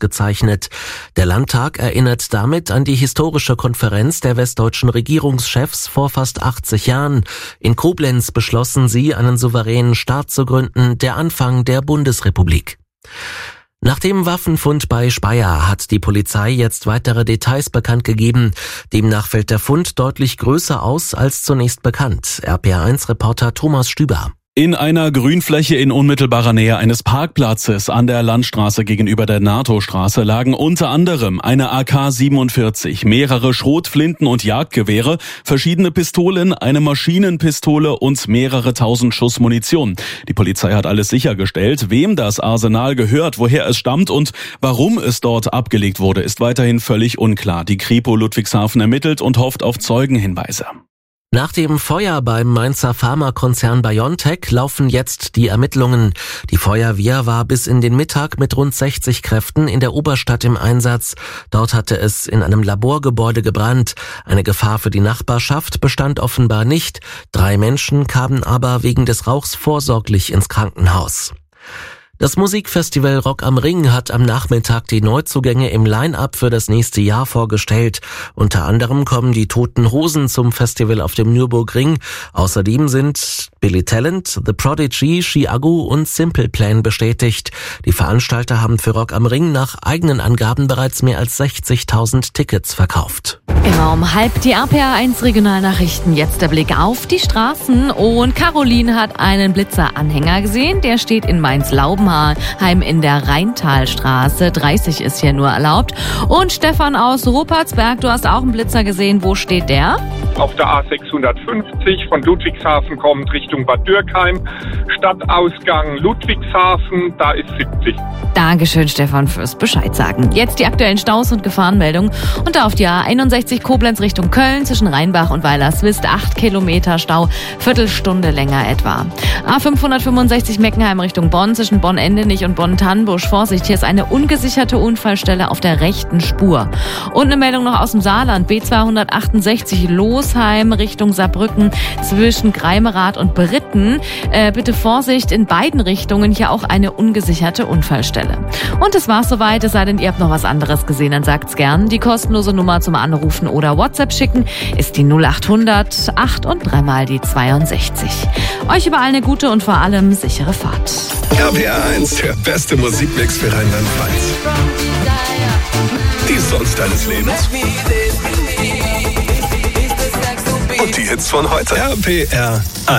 gezeichnet. Der Landtag erinnert damit an die historische Konferenz der westdeutschen Regierungschefs vor fast 80 Jahren. In Koblenz beschlossen sie, einen souveränen Staat zu gründen, der Anfang der Bundesrepublik. Nach dem Waffenfund bei Speyer hat die Polizei jetzt weitere Details bekannt gegeben. Demnach fällt der Fund deutlich größer aus als zunächst bekannt. RPR1-Reporter Thomas Stüber. In einer Grünfläche in unmittelbarer Nähe eines Parkplatzes an der Landstraße gegenüber der NATO-Straße lagen unter anderem eine AK-47, mehrere Schrotflinten und Jagdgewehre, verschiedene Pistolen, eine Maschinenpistole und mehrere tausend Schuss Munition. Die Polizei hat alles sichergestellt. Wem das Arsenal gehört, woher es stammt und warum es dort abgelegt wurde, ist weiterhin völlig unklar. Die Kripo Ludwigshafen ermittelt und hofft auf Zeugenhinweise. Nach dem Feuer beim Mainzer Pharmakonzern BioNTech laufen jetzt die Ermittlungen. Die Feuerwehr war bis in den Mittag mit rund 60 Kräften in der Oberstadt im Einsatz. Dort hatte es in einem Laborgebäude gebrannt. Eine Gefahr für die Nachbarschaft bestand offenbar nicht. 3 Menschen kamen aber wegen des Rauchs vorsorglich ins Krankenhaus. Das Musikfestival Rock am Ring hat am Nachmittag die Neuzugänge im Line-Up für das nächste Jahr vorgestellt. Unter anderem kommen die Toten Hosen zum Festival auf dem Nürburgring. Außerdem sind Billy Talent, The Prodigy, Chiago und Simple Plan bestätigt. Die Veranstalter haben für Rock am Ring nach eigenen Angaben bereits mehr als 60.000 Tickets verkauft. Immer um halb die RPR1 Regionalnachrichten. Jetzt der Blick auf die Straßen. Und Caroline hat einen Blitzer-Anhänger gesehen. Der steht in Mainz-Laubenheim in der Rheintalstraße. 30 ist hier nur erlaubt. Und Stefan aus Ruppertsberg, du hast auch einen Blitzer gesehen. Wo steht der? Auf der A650 von Ludwigshafen kommt Richtung Bad Dürkheim. Stadtausgang Ludwigshafen, da ist 70. Dankeschön, Stefan, fürs Bescheid sagen. Jetzt die aktuellen Staus und Gefahrenmeldungen. Und auf die A61 Koblenz Richtung Köln zwischen Rheinbach und Weilerswist 8 Kilometer Stau, Viertelstunde länger etwa. A565 Meckenheim Richtung Bonn zwischen Bonn-Endenich und Bonn-Tannbusch. Vorsicht, hier ist eine ungesicherte Unfallstelle auf der rechten Spur. Und eine Meldung noch aus dem Saarland. B268 Losheim Richtung Saarbrücken zwischen Greimerath und Britten. Bitte Vorsicht, in beiden Richtungen hier auch eine ungesicherte Unfallstelle. Und das war's soweit, es sei denn, ihr habt noch was anderes gesehen, dann sagt's gern. Die kostenlose Nummer zum Anrufen oder WhatsApp schicken ist die 0800 8 und 3 mal die 62. Euch überall eine gute und vor allem sichere Fahrt. RPR1, der beste Musikmix für Rheinland-Pfalz. Die Songs deines Lebens. Und die Hits von heute. RPR1.